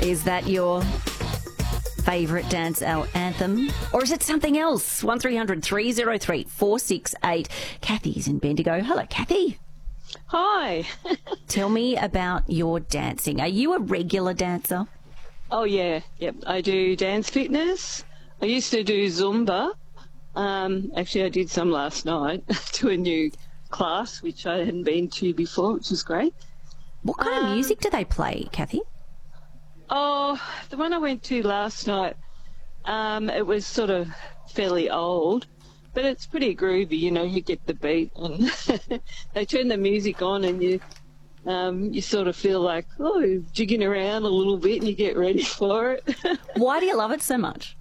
Is that your favourite dance anthem? Or is it something else? 1300 303 468. Kathy's in Bendigo. Hello, Kathy. Hi. Tell me about your dancing. Are you a regular dancer? Oh, yeah. Yep. I do dance fitness. I used to do Zumba. Actually, I did some last night to a new class, which I hadn't been to before, which was great. What kind of music do they play, Kathy? Oh, the one I went to last night, it was sort of fairly old, but it's pretty groovy, you know, you get the beat and they turn the music on and you sort of feel like, oh, jigging around a little bit and you get ready for it. Why do you love it so much?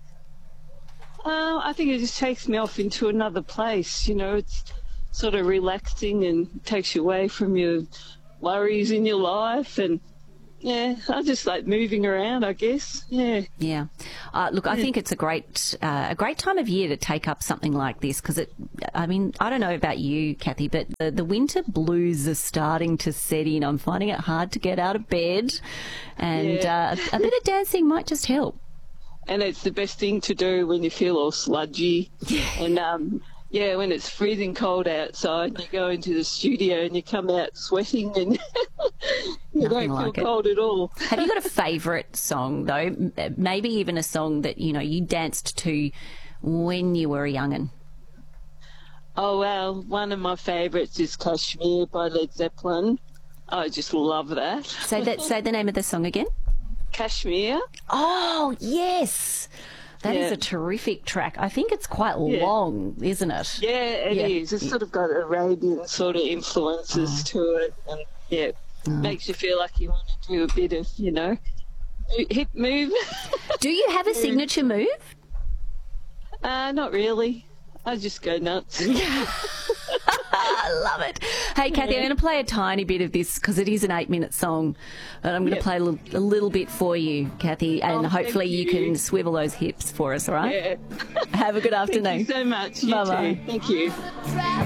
I think it just takes me off into another place, you know, it's sort of relaxing and takes you away from your worries in your life and yeah, I just like moving around, I guess. Yeah. Yeah. Look, I think it's a great time of year to take up something like this because I don't know about you, Kathy, but the winter blues are starting to set in. I'm finding it hard to get out of bed and a bit of dancing might just help. And it's the best thing to do when you feel all sludgy. And when it's freezing cold outside, you go into the studio and you come out sweating and you don't feel cold at all. Have you got a favourite song, though? Maybe even a song that, you know, you danced to when you were a young'un? Oh, well, one of my favourites is Kashmir by Led Zeppelin. I just love that. Say the name of the song again. Kashmir. Oh, yes. That is a terrific track. I think it's quite long, isn't it? Yeah, it is. It's sort of got Arabian sort of influences to it. And, makes you feel like you want to do a bit of, you know, hip move. Do you have a signature move? Not really. I just go nuts. I love it. Hey, Kathy, I'm going to play a tiny bit of this because it is an 8-minute song. And I'm going to play a little bit for you, Kathy, and hopefully you can swivel those hips for us, all right? Yeah. Have a good afternoon. Thank you so much. You Bye-bye. too. Thank you.